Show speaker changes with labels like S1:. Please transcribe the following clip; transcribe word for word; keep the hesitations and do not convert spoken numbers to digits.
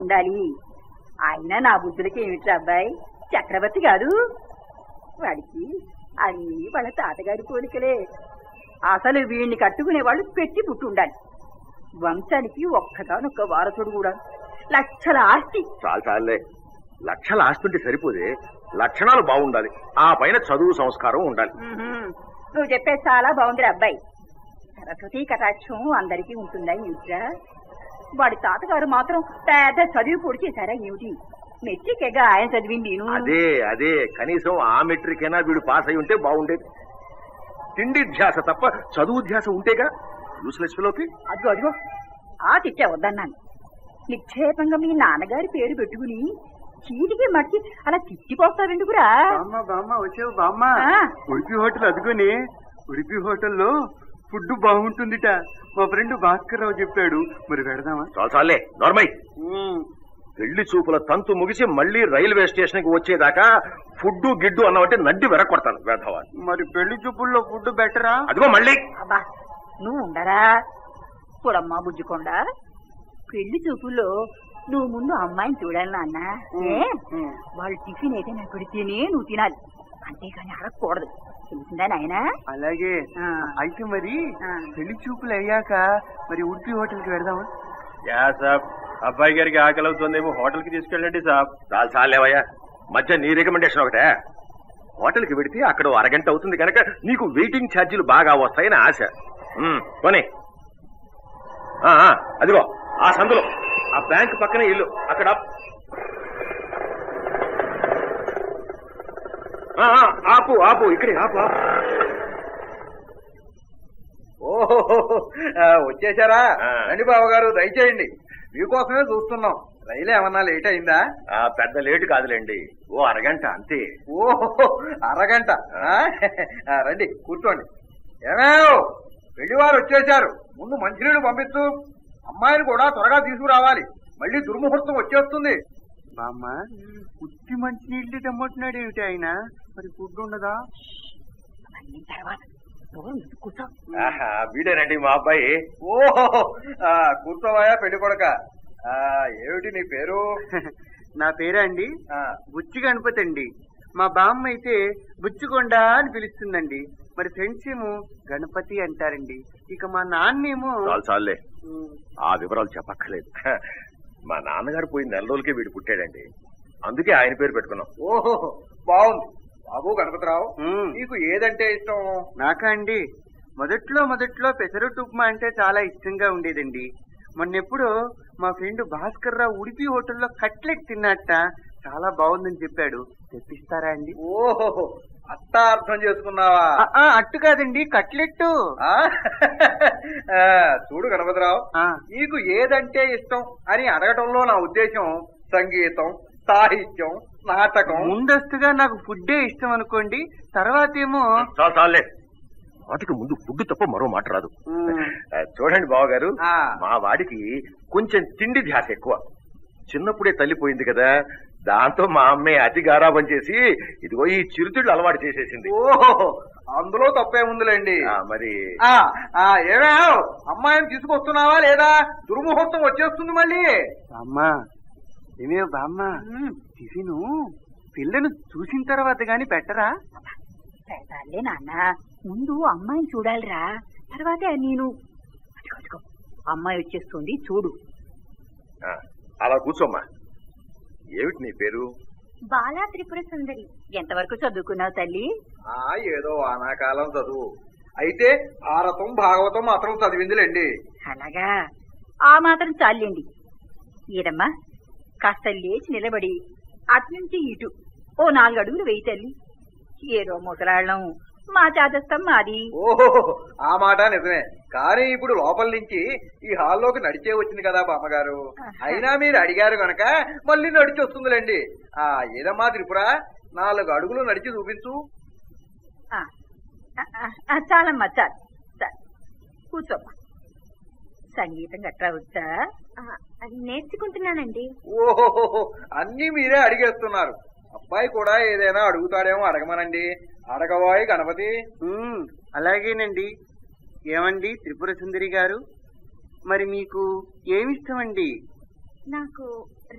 S1: ఉండాలి. ఆయన నా బుద్ధులకి ఏమిట్రా అబ్బాయి, చక్రవర్తి కాదు. వాడికి అన్ని వాళ్ళ తాతగారి పోలికలే. అసలు వీడిని కట్టుకునే వాళ్ళు పెట్టి పుట్టి ఉండాలి. వంశానికి ఒక్కగానొక్క వారసుడు కూడా. లక్షల ఆస్తి.
S2: చాలు చాలే, లక్షల ఆస్తి ఉంటే సరిపోదే, లక్షణాలు బాగుండాలి, ఆ పైన చదువు సంస్కారం ఉండాలి.
S1: నువ్వు చెప్పేది చాలా బాగుందిరా అబ్బాయి. సరస్వతి కటాక్షం అందరికీ ఉంటుందా ఏమిట్రా? వాడి తాతగారు మాత్రం పెద్ద చదివి పొడి చేశారా ఏమిటి? మెట్రికేగా ఆయన చదివింది.
S2: అదే అదే కనీసం ఆ మెట్రిక్ అయినా వీడు పాస్ అయి ఉంటే బాగుండేది. తిండి ధ్యాస తప్ప చదువు ధ్యాస ఉంటేగా యూస్లెస్ ఫెలోకి.
S1: అదిగో అదిగో ఆ తిట్టా వద్దన్నాను. నిక్షేపంగా మీ నాన్నగారి పేరు పెట్టుకుని చీటికి మట్టి అలా తిట్టిపోస్తావెందుకురా?
S3: బామ్మ బామ్మ వచ్చావు బామ్మ. ఉడిపి హోటల్ అదుగుని, ఉడిపి హోటల్లో ఫుడ్ బాగుంటుందిట. మా ఫ్రెండ్ భాస్కర్ రావు చెప్పాడు. మరి పెడదామా?
S2: చాలు చాలే నార్మల్. పెళ్లి చూపుల తంతు ముగిసి మళ్లీ రైల్వే స్టేషన్ కి వచ్చేదాకా ఫుడ్ గిడ్డు అన్నవంటే నడ్డి వెరకొడతాను వేధవా.
S3: మరి పెళ్లి చూపుల్లో ఫుడ్ బెటరా?
S2: అదిగో మళ్ళీ.
S1: అబ్బా నువ్వు ఉండరా చూడమ్మా బుజ్జుకొండ. పెళ్లి చూపుల్లో నువ్వు ముందు అమ్మాయిని చూడాలి నాన్న. వాళ్ళు టిఫిన్ అయితే నాకు పెడితేనే నువ్వు తినాలి, అంతేగాని అడగకూడదు. తెలిసిందా నాయన?
S3: అలాగే. అయితే మరి పెళ్లి చూపులు అయ్యాక మరి ఉడిపి హోటల్ కి వెళ్దామా?
S4: యా సాబ్, అబ్బాయి గారికి ఆకలి అవుతుందేమో, హోటల్ కి తీసుకెళ్ళండి సాబ్.
S2: చాలు చాలేవయ్యా, మధ్య నీ రికమెండేషన్ ఒకటే. హోటల్ కి పెడితే అక్కడ అరగంట అవుతుంది కనుక నీకు వెయిటింగ్ ఛార్జీలు బాగా వస్తాయని ఆశ. కొని అదిగో ఆ సందులో ఆ బ్యాంక్ పక్కనే ఇల్లు, అక్కడ ఆపు ఆపు ఇక్కడే ఆపు ఆపు.
S3: ఓహో వచ్చేసారా? రండి బాబు గారు, దయచేయండి, మీకోసమే చూస్తున్నాం. రైలు ఏమన్నా లేట్ అయిందా?
S2: పెద్ద లేటు కాదులేండి, ఓ అరగంట అంతే.
S3: ఓహో అరగంట. రండి కూర్చోండి. ఏమేవ్ పెళ్లివారు వచ్చేశారు, ముందు మంచినీళ్ళు పంపిస్తూ అమ్మాయిని కూడా త్వరగా తీసుకురావాలి, మళ్ళీ దుర్ముహూర్తం వచ్చేస్తుంది. బామ్మ ఉత్తి మంచినీళ్ళు తెమ్మంటున్నాడు ఏమిటి ఆయన? మరి ఫుడ్ ఉండదా?
S2: వీడేనండి మా అబ్బాయి.
S3: ఓహో కూర్చోవాయా పెళ్లి కొడక. ఏమిటి నీ పేరు? నా పేరా అండి బుచ్చి గణపతి అండి. మా బామ్మ అయితే బుచ్చికొండ అని పిలుస్తుందండి. మరి ఫ్రెండ్స్ ఏమో గణపతి అంటారండి. ఇక మా నాన్నేమో.
S2: చాలు చాలులే, ఆ వివరాలు చెప్పక్కర్లేదు. మా నాన్నగారు పోయిన నెల రోజులకే వీడు పుట్టాడండి, అందుకే ఆయన పేరు పెట్టుకున్నాం.
S3: ఓహో బాగుంది. బాబు గణపతిరావు, నీకు ఏదంటే ఇష్టం? నాకా అండి మొదట్లో మొదట్లో పెసరట్టు ఉప్మా అంటే చాలా ఇష్టంగా ఉండేదండి. మొన్నెప్పుడు మా ఫ్రెండ్ భాస్కర్ రావు ఉడిపి హోటల్లో కట్లెట్ తిన్నట్ట, చాలా బాగుందని చెప్పాడు. తెప్పిస్తారా అండి? ఓహో అట్టా అర్థం చేసుకున్నావా? అట్టు కాదండి, కట్లెట్టు. చూడు గణపతిరావు, నీకు ఏదంటే ఇష్టం అని అడగటంలో నా ఉద్దేశం సంగీతం, సాహిత్యం, నాటకం. ముందస్తుగా నాకు ఫుడ్డే ఇష్టం అనుకోండి, తర్వాత ఏమో.
S2: చాలే, వాటికి ముందు ఫుడ్ తప్ప మరో మాట రాదు. చూడండి బావగారు, మా వాడికి కొంచెం తిండి ధ్యాస ఎక్కువ. చిన్నప్పుడే తల్లిపోయింది కదా, దాంతో మా అమ్మే అతి గారాబం చేసి ఇదిగో ఈ చిరుతిళ్ళు అలవాటు చేసేసింది.
S3: ఓహో అందులో తప్పేముందిలేండి.
S2: మరి
S3: ఏమే అమ్మాయిని తీసుకొస్తున్నావా లేదా? దుర్ముహూర్తం వచ్చేస్తుంది మళ్ళీ. అమ్మా ఏమే బామ్మ, టిఫిను పిల్లను చూసిన తర్వాత గాని పెట్టరా?
S1: పెడతాలే నాన్న, ముందు అమ్మాయిని చూడాలిరా, తర్వాత నేను. అమ్మాయి వచ్చేస్తుంది చూడు.
S2: అలా కూర్చోమ్మా. ఏమిటి నీ పేరు?
S1: బాలా త్రిపుర సుందరి. ఎంతవరకు చదువుకున్నావు తల్లి?
S3: ఏదో వానాకాలం చదువు. అయితే భారతం భాగవతం మాత్రం చదివిందిలేండి.
S1: అలాగా, ఆ మాత్రం చాలండి. ఏదమ్మా కాస్త లేచి నిలబడి అట్నుంచి ఇటు ఓ నాలుగు అడుగులు వెయ్యి తల్లి. ఏదో ముసలాళ్ళం, మా చాదస్తం మాది.
S3: ఓహో ఆ మాట నిజమే, కానీ ఇప్పుడు లోపల నుంచి ఈ హాల్లోకి నడిచే వచ్చింది కదా బామ్మగారు. అయినా మీరు అడిగారు గనక మళ్ళీ నడిచి వస్తుందిలేండి. ఆ ఏదమ్మా త్రిపుర, నాలుగు అడుగులు నడిచి చూపించు.
S1: చాలమ్మా చాలు చాలు, కూర్చోమ్మా. సంగీతం గట్రా వచ్చా? నేర్చుకుంటున్నానండి.
S3: ఓహో అన్ని మీరే అడిగేస్తున్నారు. అబ్బాయి కూడా ఏదైనా అడుగుతాడేమో అడగమనండి. అడగవాయి గణపతి. అలాగేనండి. ఏమండి త్రిపుర సుందరి గారు, మరి మీకు ఏమిష్టమండి?
S5: నాకు